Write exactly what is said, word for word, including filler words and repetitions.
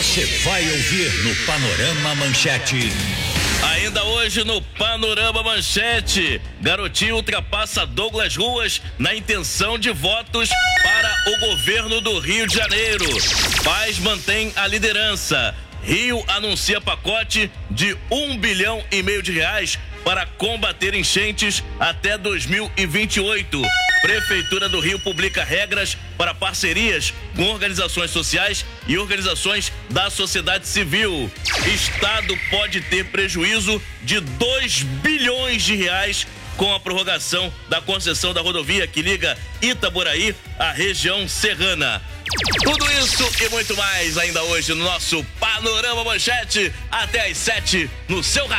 Você vai ouvir no Panorama Manchete. Ainda hoje no Panorama Manchete, garotinho ultrapassa Douglas Ruas na intenção de votos para o governo do Rio de Janeiro. Paz mantém a liderança. Rio anuncia pacote de um bilhão e meio de reais para combater enchentes até dois mil e vinte e oito. Prefeitura do Rio publica regras para parcerias com organizações sociais e organizações da sociedade civil. Estado pode ter prejuízo de dois bilhões de reais com a prorrogação da concessão da rodovia que liga Itaboraí à região serrana. Tudo isso e muito mais ainda hoje no nosso Panorama Manchete, até às sete no seu rádio.